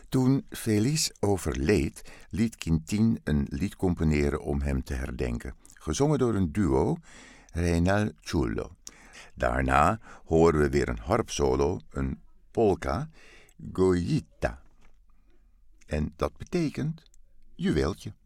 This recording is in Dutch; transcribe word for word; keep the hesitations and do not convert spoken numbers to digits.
Toen Felice overleed, liet Quintin een lied componeren om hem te herdenken, gezongen door een duo, Reynal Ciullo. Daarna horen we weer een harpsolo, een polka, Goyita. En dat betekent juweeltje.